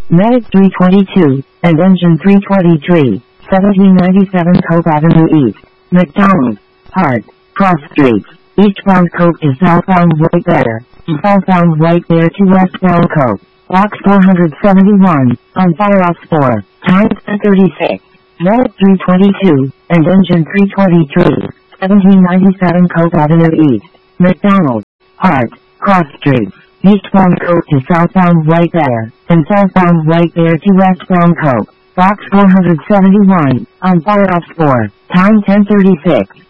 Medic 322, and Engine 323, 1797 Cope Avenue East, McDonald, Hart, Cross Streets, eastbound Cope to southbound White Bear, southbound White Bear to westbound Cope, Box 471, on fire off 4, times 1036. Medic 322, and Engine 323, 1797 Cope Avenue East, McDonald, Hart, Cross Streets, eastbound Cope to southbound White Bear, and southbound White Bear to westbound Cope, Box 471, on fire off 4, time 1036.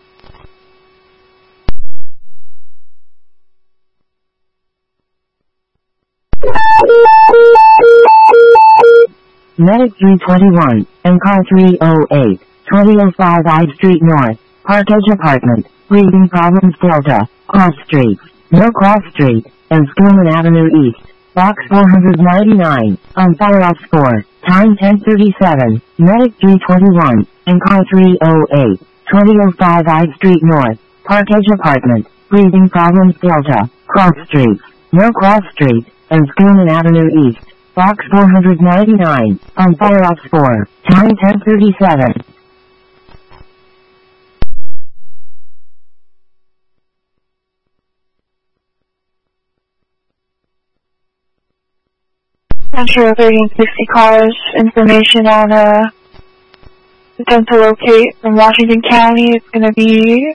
Medic 321, and car 308, 2005 I Street North, Parkage Apartment, Breathing Problems Delta, Cross Street, No Cross Street, and Schoolman Avenue East, Box 499, on fire off 4, time 1037, Medic 321, and car 308, 2005 I Street North, Parkage Apartment, Breathing Problems Delta, Cross Street, No Cross Street, and Schoolman Avenue East, Box 499, on fire off 4, time 1037. Metro 1360 cars, information on attempt to locate from Washington County. It's going to be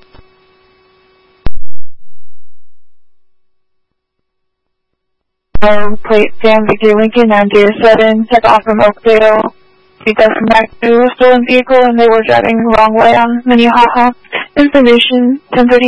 plate Sam Victor Lincoln 907, took off from Oakdale. He got from back to a stolen vehicle and they were driving the wrong way on Minnehaha. Information 1030.